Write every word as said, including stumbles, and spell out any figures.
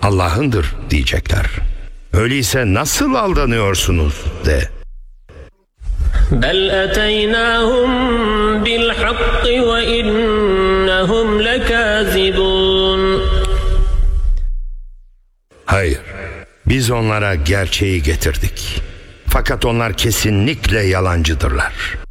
Allah'ındır diyecekler. Öyleyse nasıl aldanıyorsunuz de. Bel eteynâhum bil hakkı ve innehum lekâzibûn. Hayır, biz onlara gerçeği getirdik. Fakat onlar kesinlikle yalancıdırlar.